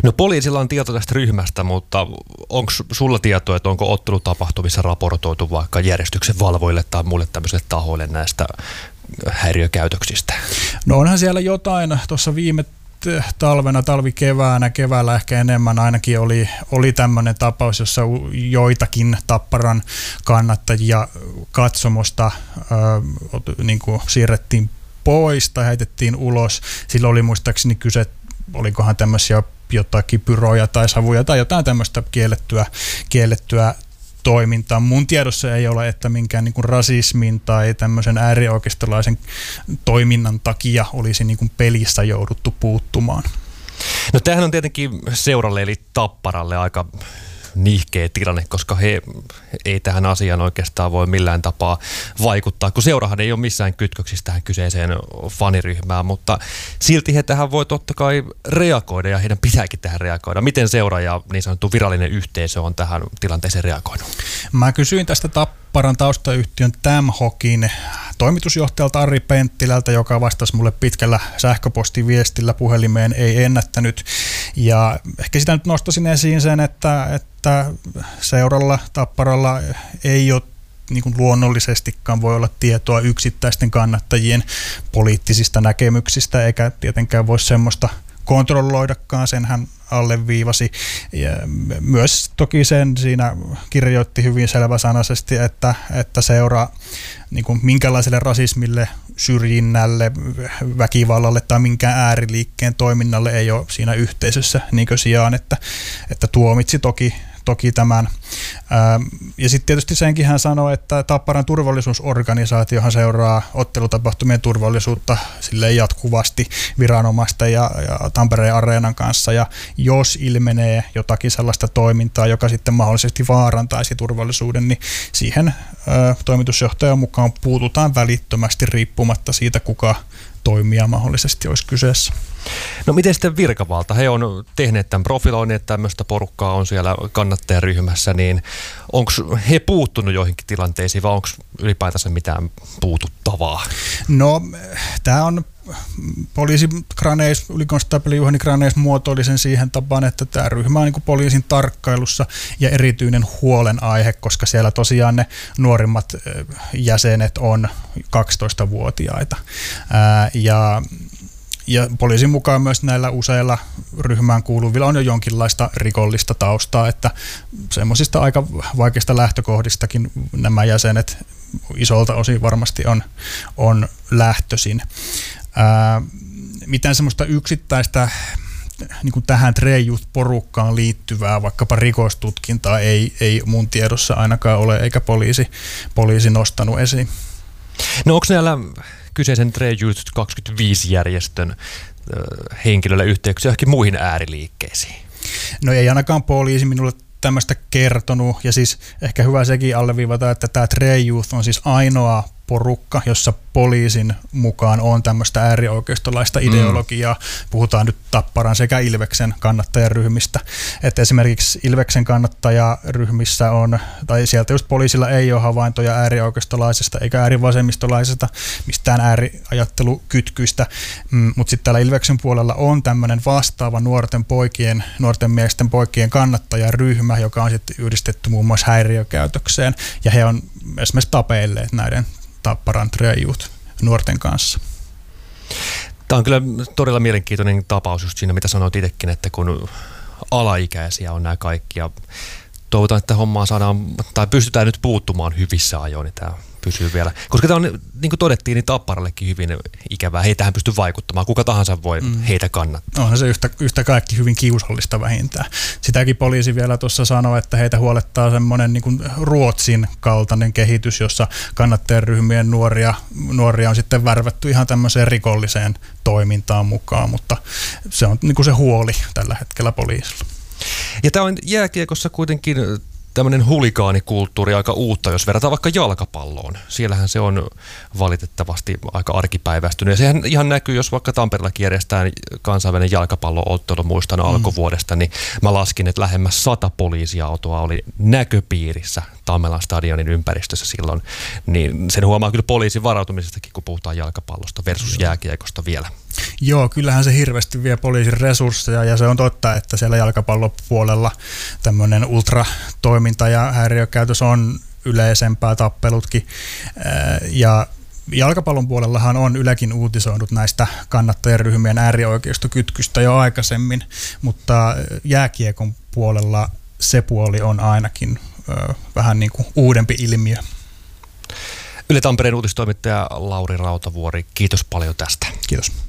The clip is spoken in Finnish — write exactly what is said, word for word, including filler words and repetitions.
No poliisilla on tieto tästä ryhmästä, mutta onko sulla tietoa, että onko ottelutapahtumissa raportoitu vaikka järjestyksen valvoille tai muille tämmöisille tahoille näistä häiriökäytöksistä? No onhan siellä jotain tuossa viime talvena, talvikeväänä, keväällä ehkä enemmän ainakin oli, oli tämmöinen tapaus, jossa joitakin Tapparan kannattajia katsomosta äh, niin kuin siirrettiin pois tai heitettiin ulos. Sillä oli muistaakseni kyse, olikohan tämmöisiä jotakin pyroja tai savuja tai jotain tämmöistä kiellettyä, kiellettyä toimintaa. Mun tiedossa ei ole, että minkään niin kuin rasismin tai tämmöisen äärioikeistolaisen toiminnan takia olisi niin kuin pelissä jouduttu puuttumaan. No tämähän on tietenkin seuralle eli Tapparalle aika nihkeä tilanne, koska he ei tähän asiaan oikeastaan voi millään tapaa vaikuttaa, kun seurahan ei ole missään kytköksissä tähän kyseiseen faniryhmään, mutta silti he tähän voi totta kai reagoida ja heidän pitääkin tähän reagoida. Miten seura ja niin sanottu virallinen yhteisö on tähän tilanteeseen reagoinut? Mä kysyin tästä Tapparan taustayhtiön Tamhokin toimitusjohtajalta Ari Penttilältä, joka vastasi mulle pitkällä sähköpostiviestillä, puhelimeen ei ennättänyt. Ja ehkä sitä nyt nostaisin esiin sen, että, että seuralla Tapparalla ei ole niin kuin luonnollisestikaan voi olla tietoa yksittäisten kannattajien poliittisista näkemyksistä, eikä tietenkään voi semmoista kontrolloidakaan, sen hän alleviivasi. Ja myös toki sen siinä kirjoitti hyvin selväsanaisesti, että, että seuraa niin kuin minkälaiselle rasismille, syrjinnälle, väkivallalle tai minkään ääriliikkeen toiminnalle ei ole siinä yhteisössä niin sijaan, että, että tuomitsi toki Toki tämän. Ja sitten tietysti senkin hän sanoi, että Tapparan turvallisuusorganisaatiohan seuraa ottelutapahtumien turvallisuutta silleen jatkuvasti viranomaisten ja, ja Tampereen Areenan kanssa. Ja jos ilmenee jotakin sellaista toimintaa, joka sitten mahdollisesti vaarantaisi turvallisuuden, niin siihen ä, toimitusjohtajan mukaan puututaan välittömästi riippumatta siitä, kuka toimija mahdollisesti olisi kyseessä. No miten sitten virkavalta? He on tehneet tämän profiloinnin, että tämmöistä porukkaa on siellä kannattajaryhmässä, niin onko he puuttunut joihinkin tilanteisiin vai onko ylipäätänsä mitään puututtavaa? No tämä on poliisi Graneis, ylikonstaapeli Juhani Graneis muotoili sen siihen tapaan, että tämä ryhmä on niin kuin poliisin tarkkailussa ja erityinen huolenaihe, koska siellä tosiaan ne nuorimmat jäsenet on kaksitoistavuotiaita. Ää, ja Ja poliisin mukaan myös näillä useilla ryhmään kuuluvilla on jo jonkinlaista rikollista taustaa, että semmoisista aika vaikeista lähtökohdistakin nämä jäsenet isolta osin varmasti on, on lähtöisin. Ää, mitään semmoista yksittäistä niin kuin tähän Trey Youth-porukkaan liittyvää vaikkapa rikostutkintaa ei, ei mun tiedossa ainakaan ole, eikä poliisi, poliisi nostanut esiin. No onko näillä kyseisen Trey Youth kaksikymmentäviisi-järjestön henkilöillä yhteyksiä johonkin muihin ääriliikkeisiin? No ei ainakaan poliisi minulle tämmöistä kertonut, ja siis ehkä hyvä sekin alleviivata, että tämä Trey Youth on siis ainoa porukka, jossa poliisin mukaan on tämmöistä äärioikeistolaista ideologiaa. Mm. Puhutaan nyt Tapparan sekä Ilveksen kannattajaryhmistä. Että esimerkiksi Ilveksen kannattajaryhmissä on, tai sieltä just poliisilla ei ole havaintoja äärioikeistolaisesta eikä äärivasemmistolaisesta, mistään ääriajattelukytkyistä, mm, mutta sitten täällä Ilveksen puolella on tämmöinen vastaava nuorten poikien, nuorten miesten poikien kannattajaryhmä, joka on sitten yhdistetty muun muassa häiriökäytökseen, ja he on esimerkiksi tapeilleet näiden Tapparan Trey Youth nuorten kanssa. Tämä on kyllä todella mielenkiintoinen tapaus just siinä, mitä sanoit itsekin, että kun alaikäisiä on nämä kaikki ja toivotaan, että hommaa saadaan, tai pystytään nyt puuttumaan hyvissä ajoin, niin tämä pysyy vielä. Koska tämä on, niin kuin todettiin, niin Tapparallekin hyvin ikävää. Heitähän pystyy vaikuttamaan. Kuka tahansa voi mm. heitä kannattaa. Onhan se yhtä, yhtä kaikki hyvin kiusallista vähintään. Sitäkin poliisi vielä tuossa sanoi, että heitä huolettaa semmoinen niin kuin Ruotsin kaltainen kehitys, jossa kannattajaryhmien nuoria, nuoria on sitten värvätty ihan tämmöiseen rikolliseen toimintaan mukaan, mutta se on niin kuin se huoli tällä hetkellä poliisilla. Ja tämä on jääkiekossa kuitenkin tämmöinen huligaanikulttuuri aika uutta, jos verrataan vaikka jalkapalloon. Siellähän se on valitettavasti aika arkipäiväistynyt. Ja sehän ihan näkyy, jos vaikka Tampereellakin järjestetään kansainvälinen jalkapalloottelu, muistan mm. alkuvuodesta, niin mä laskin, että lähemmäs sata poliisiautoa oli näköpiirissä Tammelan stadionin ympäristössä silloin. Niin sen huomaa kyllä poliisin varautumisestakin, kun puhutaan jalkapallosta versus jääkiekosta vielä. Joo, kyllähän se hirveästi vie poliisin resursseja ja se on totta, että siellä jalkapallopuolella tämmöinen ultratoiminta ja häiriökäytös on yleisempää, tappelutkin. Ja jalkapallon puolellahan on Ylekin uutisoinut näistä kannattajaryhmien äärioikeistokytkystä jo aikaisemmin, mutta jääkiekon puolella se puoli on ainakin vähän niin kuin uudempi ilmiö. Yle Tampereen uutistoimittaja Lauri Rautavuori, kiitos paljon tästä. Kiitos.